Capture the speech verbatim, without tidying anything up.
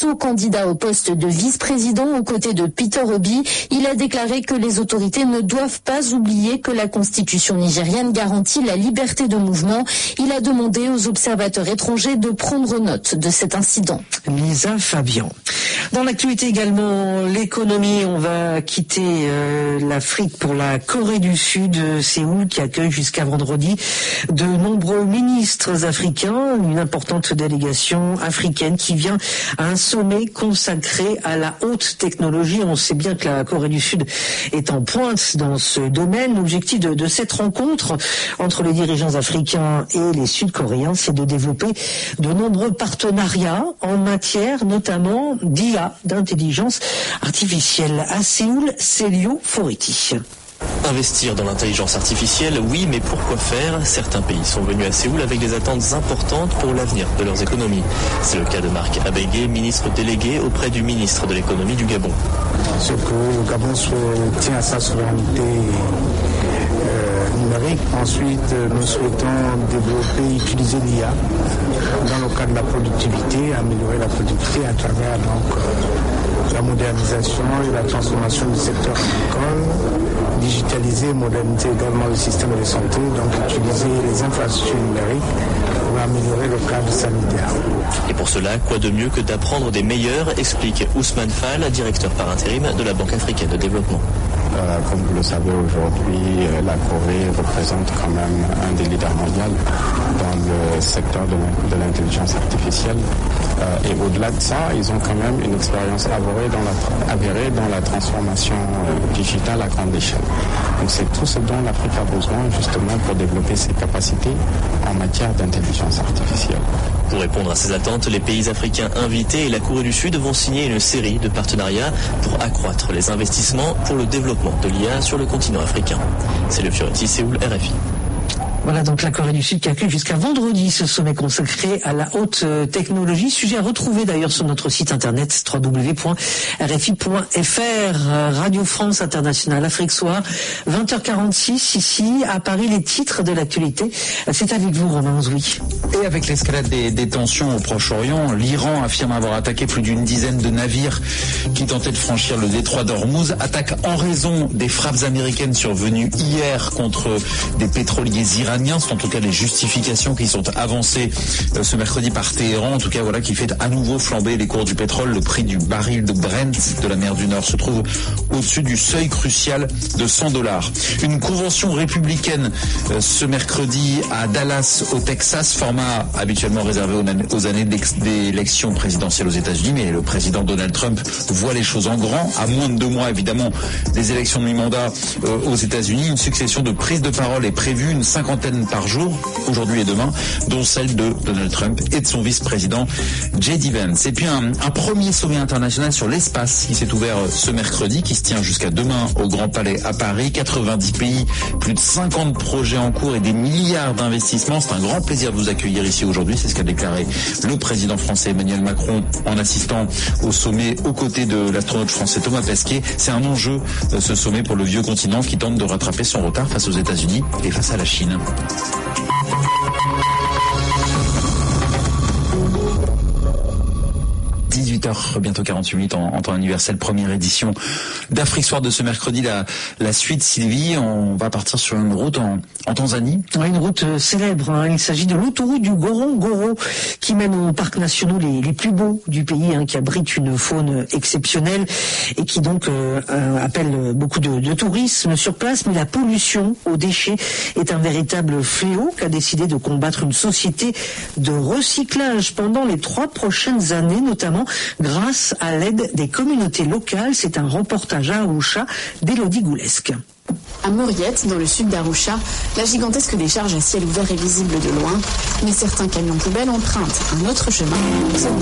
Faso, candidat au poste de vice-président aux côtés de Peter Obi. Il a déclaré que les autorités ne doivent pas oublier que la constitution nigérienne garantit la liberté de mouvement. Il a demandé aux observateurs étrangers de prendre note de cet incident. Lisa Fabian. Dans l'actualité également, l'économie, on va quitter euh, l'Afrique pour la Corée du Sud, Séoul, qui accueille jusqu'à vendredi de nombreux ministres africains, une importante délégation africaine qui vient à un sommet consacré à la haute technologie. On sait bien que la Corée du Sud est en pointe dans ce domaine. L'objectif de, de cette rencontre entre les dirigeants africains et les Sud-Coréens, c'est de développer de nombreux partenariats en matière notamment d'I A, d'intelligence artificielle. À Séoul, Célio Foretti. Investir dans l'intelligence artificielle, oui, mais pourquoi faire ? Certains pays sont venus à Séoul avec des attentes importantes pour l'avenir de leurs économies. C'est le cas de Marc Abégué, ministre délégué auprès du ministre de l'économie du Gabon. Ce que le Gabon tient à sa souveraineté euh, numérique. Ensuite, nous souhaitons développer, utiliser l'I A dans le cadre de la productivité, améliorer la productivité à travers donc, euh, la modernisation et la transformation du secteur agricole. Digitaliser, moderniser également le système de santé, donc utiliser les infrastructures numériques pour améliorer le cadre sanitaire. Et pour cela, quoi de mieux que d'apprendre des meilleurs, explique Ousmane Fall, directeur par intérim de la Banque africaine de développement. Euh, comme vous le savez aujourd'hui, euh, la Corée représente quand même un des leaders mondiaux dans le secteur de l'intelligence artificielle. Euh, et au-delà de ça, ils ont quand même une expérience avérée dans la, avérée dans la transformation euh, digitale à grande échelle. Donc c'est tout ce dont l'Afrique a besoin justement pour développer ses capacités en matière d'intelligence artificielle. Pour répondre à ces attentes, les pays africains invités et la Corée du Sud vont signer une série de partenariats pour accroître les investissements pour le développement de l'I A sur le continent africain. C'est le Fioretti, Séoul, R F I. Voilà donc la Corée du Sud qui accueille jusqu'à vendredi ce sommet consacré à la haute technologie. Sujet à retrouver d'ailleurs sur notre site internet w w w point r f i point f r. Radio France Internationale, Afrique Soir, vingt heures quarante-six ici à Paris. Les titres de l'actualité, c'est avec vous Romain Ozoui. Et avec l'escalade des, des tensions au Proche-Orient, l'Iran affirme avoir attaqué plus d'une dizaine de navires qui tentaient de franchir le détroit d'Ormuz. Attaque en raison des frappes américaines survenues hier contre des pétroliers iraniens. C'est en tout cas les justifications qui sont avancées euh, ce mercredi par Téhéran, en tout cas voilà, qui fait à nouveau flamber les cours du pétrole. Le prix du baril de Brent de la mer du Nord se trouve au-dessus du seuil crucial de cent dollars. Une convention républicaine euh, ce mercredi à Dallas au Texas, format habituellement réservé aux, aux années d'élection présidentielle aux États-Unis, mais le président Donald Trump voit les choses en grand. À moins de deux mois évidemment des élections de mi-mandat euh, aux États-Unis, une succession de prises de parole est prévue, une cinquantaine par jour, aujourd'hui et demain, dont celle de Donald Trump et de son vice-président J D Vance. Et puis un, un premier sommet international sur l'espace qui s'est ouvert ce mercredi, qui se tient jusqu'à demain au Grand Palais à Paris. quatre-vingt-dix pays, plus de cinquante projets en cours et des milliards d'investissements. C'est un grand plaisir de vous accueillir ici aujourd'hui. C'est ce qu'a déclaré le président français Emmanuel Macron en assistant au sommet aux côtés de l'astronaute français Thomas Pesquet. C'est un enjeu, ce sommet, pour le vieux continent qui tente de rattraper son retard face aux États-Unis et face à la Chine. dix-huit heures, bientôt quarante-huit minutes en, en temps universel, première édition d'Afrique Soir de ce mercredi. La, la suite, Sylvie, on va partir sur une route en, en Tanzanie. Ouais, une route euh, célèbre, hein. Il s'agit de l'autoroute du Ngorongoro qui mène aux parcs nationaux les, les plus beaux du pays, hein, qui abrite une faune exceptionnelle et qui donc euh, euh, appelle beaucoup de, de tourisme sur place. Mais la pollution aux déchets est un véritable fléau qu'a décidé de combattre une société de recyclage pendant les trois prochaines années, notamment grâce à l'aide des communautés locales. C'est un reportage à Arusha d'Élodie Goulesque. À Moriette, dans le sud d'Arusha, la gigantesque décharge à ciel ouvert est visible de loin, mais certains camions poubelles empruntent un autre chemin.